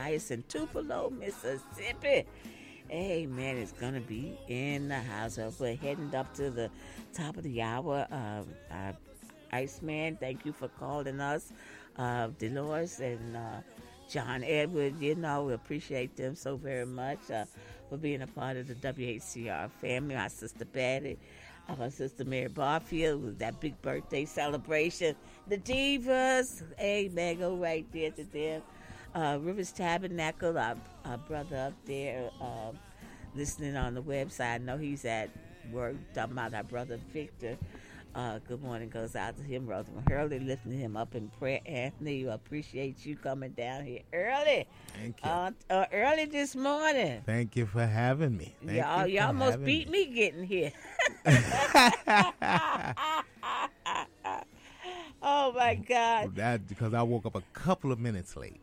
Matthias in Tupelo, Mississippi. Amen. It's going to be in the house. So we're heading up to the top of the hour. Iceman, thank you for calling us. Dolores and John Edward, we appreciate them so very much for being a part of the WHCR family. My sister Patty, my sister Mary Barfield with that big birthday celebration. The Divas, amen, go right there to them. Rivers Tabernacle, our brother up there listening on the website. I know he's at work, talking about our brother Victor. Good morning goes out to him, Rosamond Hurley, lifting him up in prayer. Anthony, I appreciate you coming down here early. Thank you. Early this morning. Thank you for having me. You almost beat me getting here. Oh, my God. That because I woke up a couple of minutes late.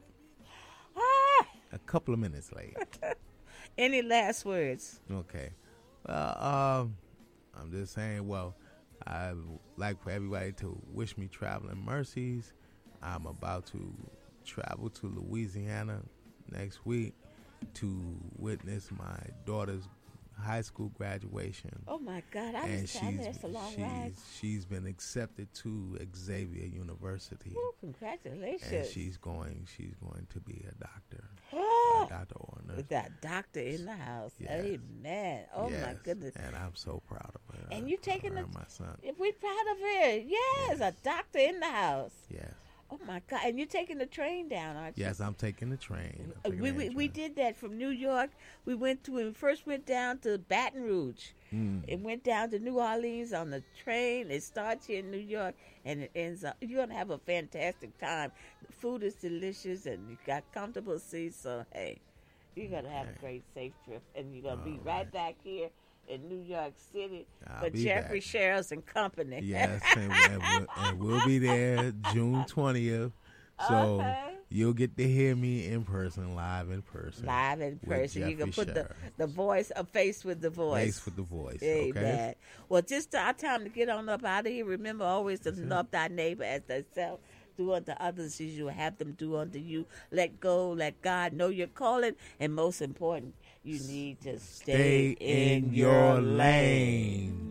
A couple of minutes late. Any last words? Okay. I'm just saying, I'd like for everybody to wish me traveling mercies. I'm about to travel to Louisiana next week to witness my daughter's high school graduation. Oh, my God. That's a long ride. She's been accepted to Xavier University. Oh, congratulations. And she's going to be a doctor. Oh, a doctor or a nurse. With that doctor in the house. Yes. Amen. Oh, yes. My goodness. And I'm so proud of her. And you taking my son. We're proud of her. Yes, a doctor in the house. Yes. Oh, my God. And you're taking the train down, aren't you? Yes, I'm taking the train. We did that from New York. We first went down to Baton Rouge. It went down to New Orleans on the train. It starts here in New York, and it ends up. You're going to have a fantastic time. The food is delicious, and you got comfortable seats. So, hey, you're going to have a great, safe trip. And you're going to be right back here in New York City for Jeffrey Sherrills and Company. Yes, and we'll be there June 20th. So you'll get to hear me in person, live in person. Live in person. You can put the voice, a face with the voice. Face with the voice. Amen. Okay. Well, just our time to get on up out of here. Remember always to love thy neighbor as thyself. Do unto others as you have them do unto you. Let go, let God know your calling, and most important, you need to stay in your lane.